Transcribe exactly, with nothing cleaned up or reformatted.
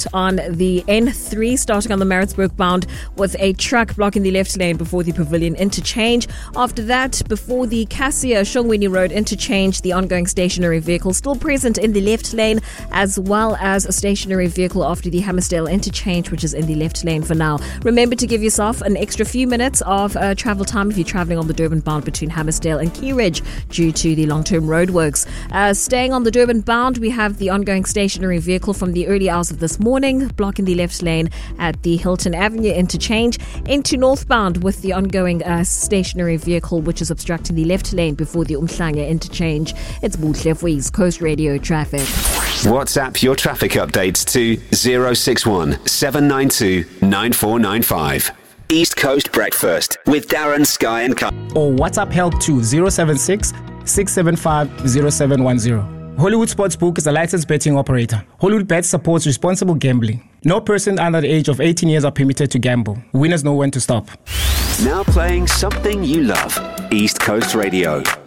on the N three, starting on the Maritzburg bound with a truck blocking the left lane before the Pavilion interchange. After that, before the Cassia Shongweni Road interchange, the ongoing stationary vehicle still present in the left lane, as well as a stationary vehicle after the Hammersdale interchange, which is in the left lane for now. Remember to give yourself an extra few minutes of uh, travel time if you're travelling on the Durban bound between Hammersdale and Key Ridge due to the long-term roadworks. Uh, staying on the Durban bound, we have the ongoing stationary vehicle from the early hours of this morning, blocking the left lane at the Hilton Avenue interchange. Into northbound with the ongoing uh, stationary vehicle, which is obstructing the left lane before the Umhlanga interchange. It's Buhle for East Coast Radio Traffic. WhatsApp your traffic updates to zero six one seven nine two nine four nine five. East Coast Breakfast with Darren, Sky and Kai. Or WhatsApp help to zero seven six six seven five zero seven one zero. Hollywood Sportsbook is a licensed betting operator. Hollywood Bets supports responsible gambling. No person under the age of eighteen years are permitted to gamble. Winners know when to stop. Now playing something you love. East Coast Radio.